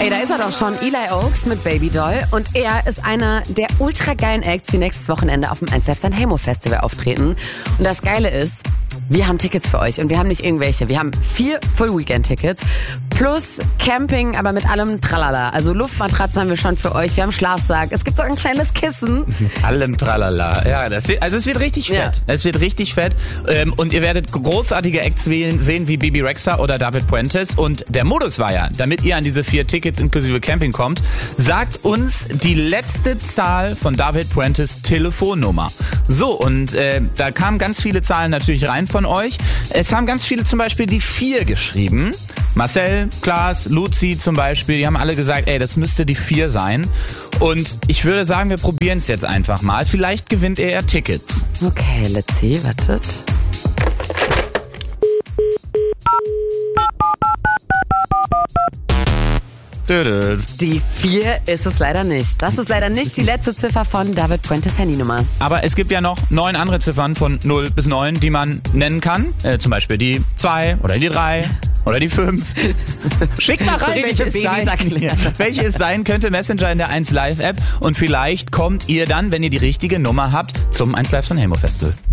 Ey, da ist er doch schon, Eli Oaks mit Baby Doll. Und er ist einer der ultra geilen Acts, die nächstes Wochenende auf dem 1Live San Remo Festival auftreten. Und das Geile ist, wir haben Tickets für euch und wir haben nicht irgendwelche. Wir haben 4 Full-Weekend-Tickets plus Camping, aber mit allem Tralala. Also Luftmatratzen haben wir schon für euch. Wir haben Schlafsack. Es gibt so ein kleines Kissen. Mit allem Tralala. Ja, es wird richtig fett. Ja. Es wird richtig fett. Und ihr werdet großartige Acts sehen wie Bebe Rexha oder David Puentes. Und der Modus war ja, damit ihr an diese 4 Tickets inklusive Camping kommt, sagt uns die letzte Zahl von David Puentes Telefonnummer. So, und da kamen ganz viele Zahlen natürlich rein von euch. Es haben ganz viele zum Beispiel die 4 geschrieben. Marcel, Klaas, Luzi zum Beispiel, die haben alle gesagt, ey, das müsste die 4 sein. Und ich würde sagen, wir probieren es jetzt einfach mal. Vielleicht gewinnt ihr ja Tickets. Okay, let's see, wartet. Die 4 ist es leider nicht. Das ist leider nicht die letzte Ziffer von David Puentes Handynummer. Aber es gibt ja noch 9 andere Ziffern von 0 bis 9, die man nennen kann. Zum Beispiel die 2 oder die 3 oder die 5. Schickt mal rein, welche es sein könnte. Messenger in der 1Live App. Und vielleicht kommt ihr dann, wenn ihr die richtige Nummer habt, zum 1Live San Remo Festival.